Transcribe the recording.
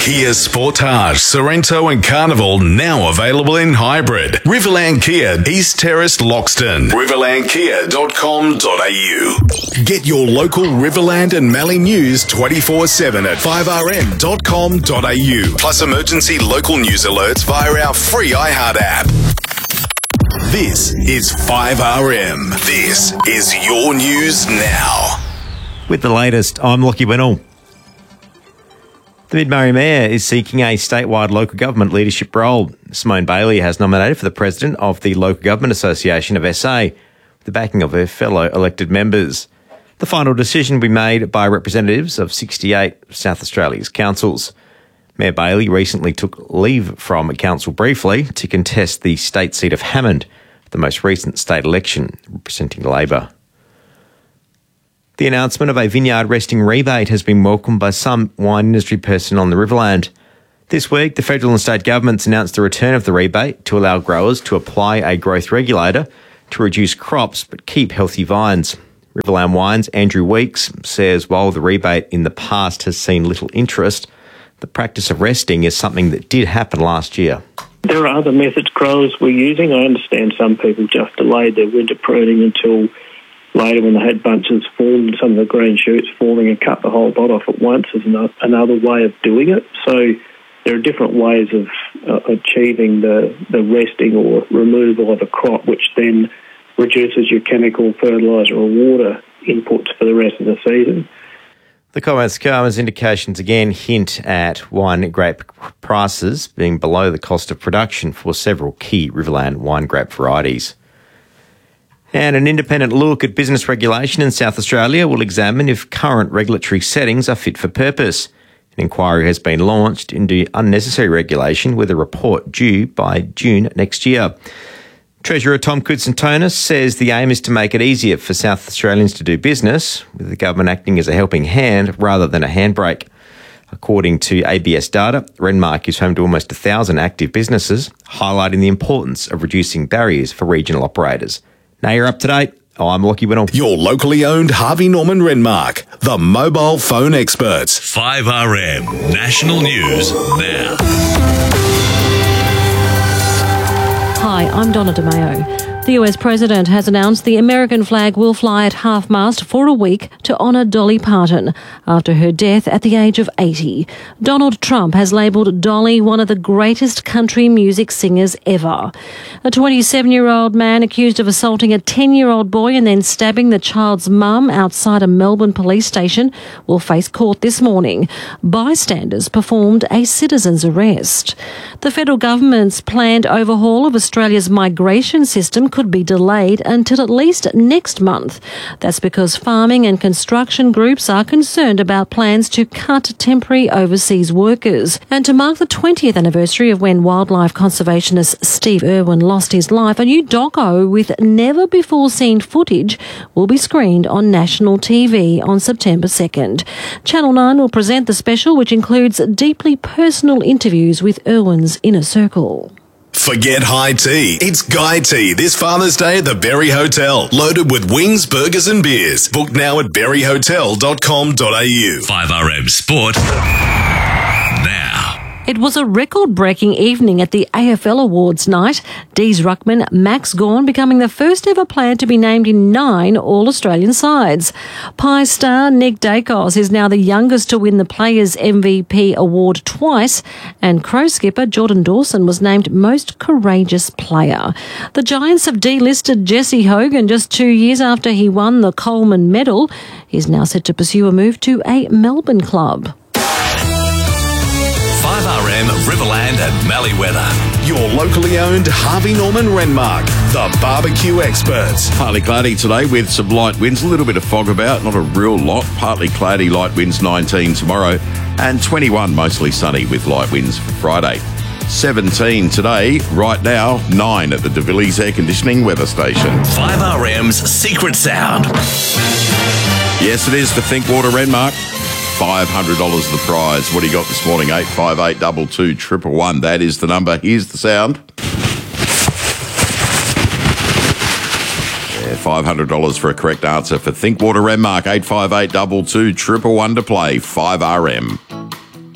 Kia Sportage, Sorrento and Carnival now available in hybrid. Riverland Kia, East Terrace, Loxton. riverlandkia.com.au. Get your local Riverland and Mallee news 24/7 at 5rm.com.au. Plus emergency local news alerts via our free iHeart app. This is 5RM. This is your news now. With the latest, I'm Lockie Winnell. The Mid-Murray Mayor is seeking a statewide local government leadership role. Simone Bailey has nominated for the president of the Local Government Association of SA, with the backing of her fellow elected members. The final decision will be made by representatives of 68 South Australia's councils. Mayor Bailey recently took leave from council briefly to contest the state seat of Hammond, the most recent state election, representing Labor. The announcement of a vineyard resting rebate has been welcomed by some wine industry personnel on the Riverland. This week, the federal and state governments announced the return of the rebate to allow growers to apply a growth regulator to reduce crops but keep healthy vines. Riverland Wines' Andrew Weeks says while the rebate in the past has seen little interest, the practice of resting is something that did happen last year. There are other methods growers were using. I understand some people just delayed their winter pruning until later when they had bunches formed, some of the green shoots forming, and cut the whole lot off at once is another way of doing it. So there are different ways of achieving the resting or removal of a crop, which then reduces your chemical, fertiliser or water inputs for the rest of the season. The comments come as indications again hint at wine grape prices being below the cost of production for several key Riverland wine grape varieties. And an independent look at business regulation in South Australia will examine if current regulatory settings are fit for purpose. An inquiry has been launched into unnecessary regulation with a report due by June next year. Treasurer Tom Koutsantonis says the aim is to make it easier for South Australians to do business, with the government acting as a helping hand rather than a handbrake. According to ABS data, Renmark is home to almost 1,000 active businesses, highlighting the importance of reducing barriers for regional operators. Now you're up to date. I'm Lockie Winnell. Your locally owned Harvey Norman Renmark, the mobile phone experts. 5RM National News Now. Hi, I'm Donna DeMayo. The US president has announced the American flag will fly at half-mast for a week to honour Dolly Parton after her death at the age of 80. Donald Trump has labelled Dolly one of the greatest country music singers ever. A 27-year-old man accused of assaulting a 10-year-old boy and then stabbing the child's mum outside a Melbourne police station will face court this morning. Bystanders performed a citizen's arrest. The federal government's planned overhaul of Australia's migration system could be delayed until at least next month. That's because farming and construction groups are concerned about plans to cut temporary overseas workers. And to mark the 20th anniversary of when wildlife conservationist Steve Irwin lost his life, a new doco with never-before-seen footage will be screened on national TV on September 2nd. Channel 9 will present the special, which includes deeply personal interviews with Irwin's inner circle. Forget high tea. It's Guy Tea this Father's Day at the Berry Hotel. Loaded with wings, burgers and beers. Book now at berryhotel.com.au. 5RM Sport Now. It was a record-breaking evening at the AFL Awards night. Dees ruckman Max Gawn becoming the first ever player to be named in 9 All-Australian sides. Pie star Nick Dacos is now the youngest to win the Players' MVP award twice, and Crow skipper Jordan Dawson was named Most Courageous Player. The Giants have delisted Jesse Hogan just 2 years after he won the Coleman Medal. He's now set to pursue a move to a Melbourne club. 5RM Riverland and Mallee weather. Your locally owned Harvey Norman Renmark, the barbecue experts. Partly cloudy today with some light winds, a little bit of fog about, not a real lot. Partly cloudy, light winds 19 tomorrow, and 21 mostly sunny with light winds for Friday. 17 today, right now 9 at the De Villiers Air Conditioning weather station. 5RM's Secret Sound. Yes, it is the Thinkwater Renmark. $500 the prize. What do you got this morning? 858 22 111. That is the number. Here's the sound. Yeah, $500 for a correct answer for Thinkwater Renmark. 858 22 111 to play. 5RM.